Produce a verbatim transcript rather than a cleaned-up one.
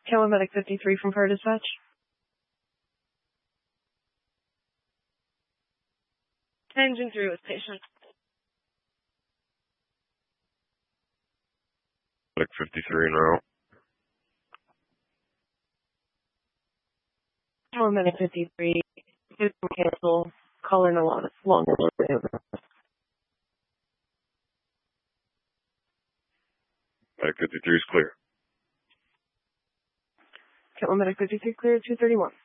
Kilo Medic fifty-three from Fire Dispatch. Engine three with patient. Medic fifty-three now. Kilo Medic fifty-three. Cancel. Caller no longer. Longer. Medic fifty-three is clear. Kilo Medic fifty-three clear two thirty-one.